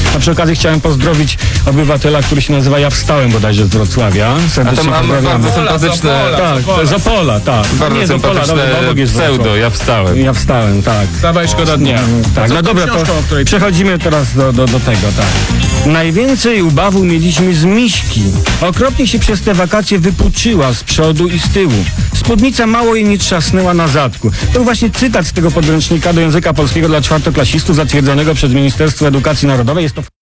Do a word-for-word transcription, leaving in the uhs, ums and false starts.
A przy okazji chciałem pozdrowić obywatela, który się nazywa Ja Wstałem, bodajże z Wrocławia. Serdecznie A to mamy pozdrawiamy. bardzo sympatyczne, Tak, z Opola, tak. bardzo Nie, z Opola, sympatyczne dobra, obok jest pseudo, Wrocław. ja wstałem. Ja Wstałem, tak. Wstawaj, szkoda dnia. Tak, no dobra, książką, o to której- przechodzimy teraz do, do, do tego, tak. Najwięcej ubawu mieliśmy z miśki. Okropnie się przez te wakacje wypuczyła z przodu i z tyłu. Spódnica mało jej nie trzasnęła na zadku. To był właśnie cytat z tego podręcznika do języka polskiego dla czwartoklasistów zatwierdzonego przez Ministerstwo Edukacji Narodowej. Jest to